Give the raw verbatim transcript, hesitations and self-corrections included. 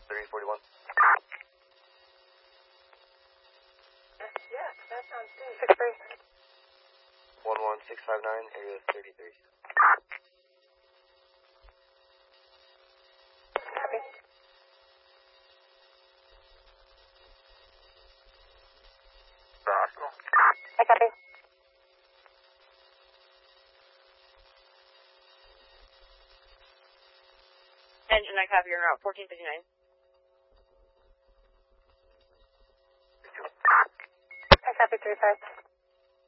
three forty-one. Yeah, that sounds good. six three. one one six five nine, area thirty-three. Copy. The hospital. I copy. Engine, I copy. You're on route fourteen fifty-nine. I copy three five.